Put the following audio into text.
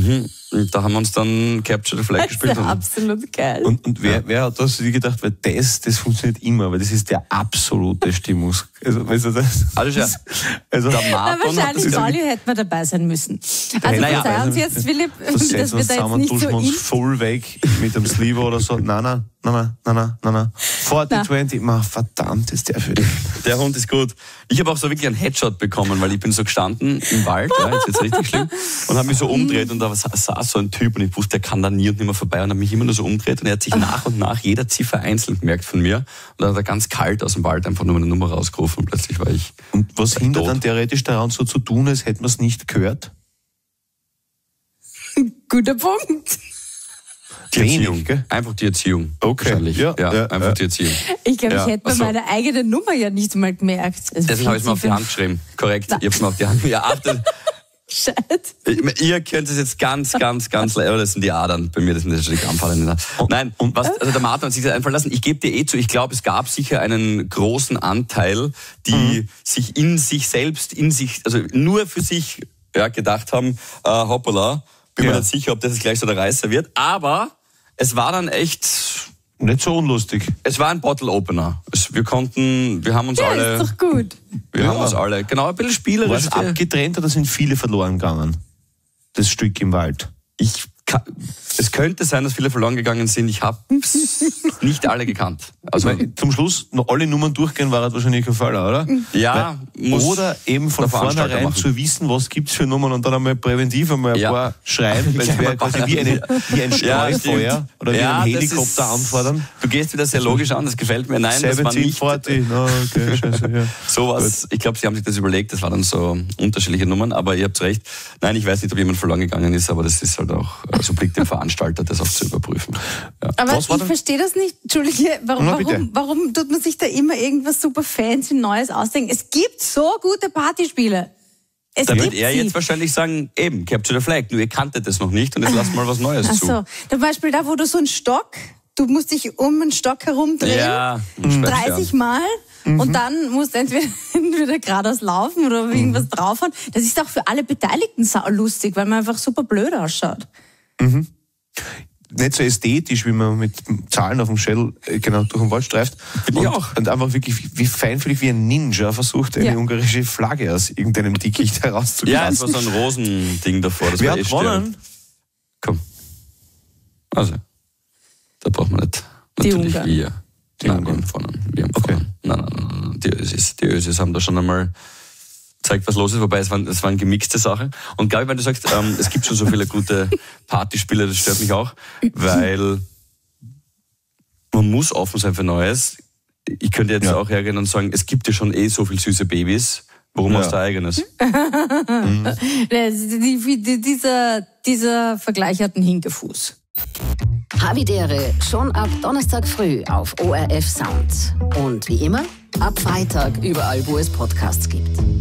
Und da haben wir uns dann Capture the Flag gespielt. Das ist absolut geil. Und wer hat das sich gedacht, weil das funktioniert immer, weil das ist der absolute Stimmungs... Also, weißt du das? Also der Martin wahrscheinlich Pauli hätte man dabei sein müssen. Also verzeih uns jetzt, Philipp, dass wir da jetzt nicht so uns voll weg mit dem Sleeve oder so. Nein. 40-20, verdammt, ist der für dich. Der Hund ist gut. Ich habe auch so wirklich einen Headshot bekommen, weil ich bin so gestanden im Wald, jetzt wird's richtig schlimm, und habe mich so umgedreht und da saß so ein Typ und ich wusste, der kann da nie und nimmer vorbei und habe mich immer nur so umgedreht und er hat sich nach und nach jeder Ziffer einzeln gemerkt von mir und dann hat er ganz kalt aus dem Wald einfach nur eine Nummer rausgerufen und plötzlich war ich... Und was hindert tot. dann theoretisch daran, so zu tun, als hätten wir es nicht gehört? Guter Punkt. Die Erziehung, gell? Einfach die Erziehung. Okay. Wahrscheinlich. Ja, einfach die Erziehung. Ich glaube, ich hätte mir meine eigene Nummer ja nicht mal gemerkt. Also deswegen habe ich es mir auf die Hand geschrieben. Korrekt, ich habe es mir auf die Hand. Ja, achtet. Ihr könnt es jetzt ganz leider, das sind die Adern bei mir, das sind schon die Krampfadern. Nein, also der Martin hat sich das einfallen lassen. Ich gebe dir zu, ich glaube, es gab sicher einen großen Anteil, die sich in sich selbst, also nur für sich gedacht haben, hoppala, bin mir nicht sicher, ob das jetzt gleich so der Reißer wird, aber es war dann echt... Nicht so unlustig. Es war ein Bottle-Opener. Wir haben uns alle... ist doch gut. Wir haben uns alle, genau, ein bisschen spielerisch... War es abgetrennt oder sind viele verloren gegangen? Das Stück im Wald. Es könnte sein, dass viele verloren gegangen sind. Ich habe nicht alle gekannt. Also zum Schluss noch alle Nummern durchgehen, war das wahrscheinlich ein Fall, oder? Ja. Oder eben von vornherein zu wissen, was gibt's für Nummern und dann einmal präventiv einmal ein paar schreiben, weil es wäre quasi wie ein Streufeuer oder wie ein Helikopter anfordern. Du gehst wieder sehr logisch an, das gefällt mir. Nein, 17, das war nicht... 40, okay, scheiße, ja. Sowas, ich glaube, sie haben sich das überlegt, das waren dann so unterschiedliche Nummern, aber ihr habt recht. Nein, ich weiß nicht, ob jemand verloren gegangen ist, aber das ist halt auch, also blickt dem Veranstalter, das auch zu überprüfen. Ja. Aber ich verstehe das nicht, Entschuldige, warum tut man sich da immer irgendwas super fancy Neues ausdenken? Es gibt so gute Partyspiele. Da wird er jetzt wahrscheinlich sagen, eben, Capture the Flag, nur ihr kanntet das noch nicht und jetzt lasst mal was Neues zu. Ach so, zum Beispiel da, wo du so einen Stock, du musst dich um einen Stock herumdrehen, 30 Mal. Und dann musst du entweder geradeaus laufen oder irgendwas draufhauen. Das ist auch für alle Beteiligten sau lustig, weil man einfach super blöd ausschaut. Nicht so ästhetisch, wie man mit Zahlen auf dem Schädel genau durch den Wald streift. Und einfach wirklich wie feinfühlig wie ein Ninja versucht, eine ungarische Flagge aus irgendeinem Dickicht herauszukriegen. Ja, es war so ein Rosending davor. Das Wer hat gewonnen? Komm. Also, da braucht man nicht. Die Natürlich Ungarn. wir. Wir haben gewonnen. Nein. Die Ösis haben da schon einmal zeigt, was los ist, wobei es waren gemixte Sachen. Und Gabi, wenn du sagst, es gibt schon so viele gute Partyspiele, das stört mich auch, weil man muss offen sein für Neues. Ich könnte jetzt auch hergehen und sagen, es gibt ja schon so viele süße Babys, warum hast du eigenes? Dieser Vergleich hat einen Hinkefuß. Havidere schon ab Donnerstag früh auf ORF Sound. Und wie immer, ab Freitag überall, wo es Podcasts gibt.